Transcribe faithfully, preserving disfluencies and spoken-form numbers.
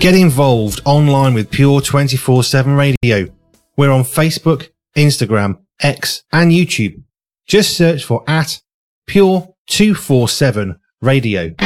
Get involved online with Pure twenty-four seven Radio. We're on Facebook, Instagram, X and YouTube. Just search for at Pure two forty-seven Radio.